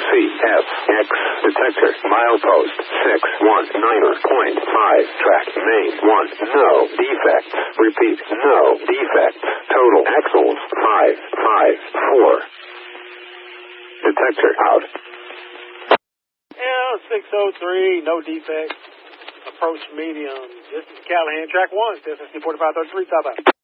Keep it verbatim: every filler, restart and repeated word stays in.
C F X detector milepost six one niner point five track main one no defects. Repeat, no defects. Total axles five five four. Detector out. L six oh three, no defects. Approach medium. This is Callahan, track one, fifty forty-five thirty-three, top out.